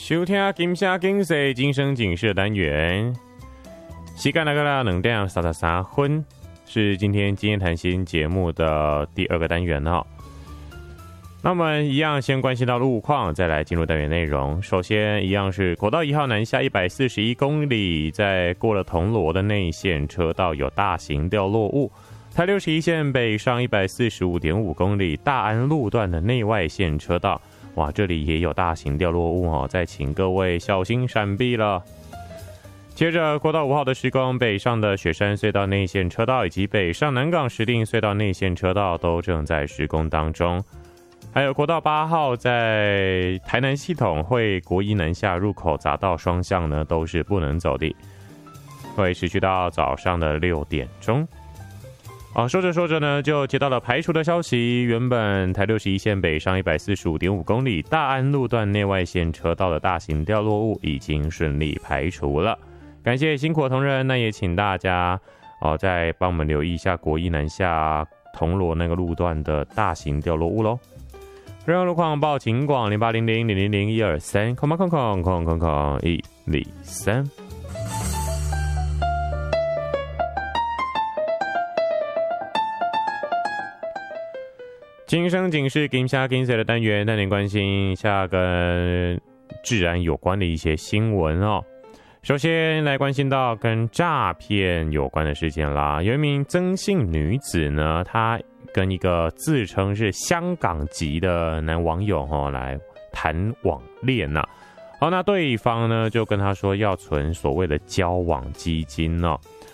收聽金聲警世今生警示單元，時間來到了2點33分，是今天今夜談心節目的第2個單元哦。那我們一樣先關心到路況，再來進入單元內容。首先一樣是國道1號南下141公里，在過了銅鑼的內線車道有大型掉落物。台61線北上145.5公里，大安路段的內外線車道，哇，這裡也有大型掉落物哦，再請各位小心閃避了。接着國道5號的施工，北上的雪山隧道內線車道以及北上南港石碇隧道內線車道都正在施工當中。還有國道8號在台南系統會國一南下入口匝道雙向呢，都是不能走的，會持續到早上的6點鐘。說着說着呢，就接到了排除的消息。原本台61線北上145.5公里大安路段內外線車道的大型掉落物已經順利排除了。感謝辛苦的同仁，那也請大家再幫我們留意一下國一南下銅鑼那個路段的大型掉落物咯。任何路況報警廣0800000123空空空空空空123。今生警示金沙金色的單元，帶您關心一下跟治安有關的一些新聞哦。首先來關心到跟詐騙有關的事件啦。有一名曾姓女子呢，她跟一個自稱是香港籍的男網友來談網戀吶。好，那對方呢就跟她說要存所謂的交往基金哦。